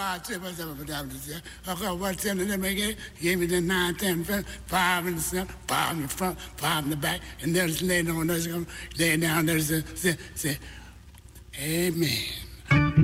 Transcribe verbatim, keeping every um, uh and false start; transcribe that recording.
I said, what's up with that? Okay, what's in the make gave me the nine, ten, five in the center, five in the front, five in the back, and there's laying on, there's laying down, there's a, say, say, amen.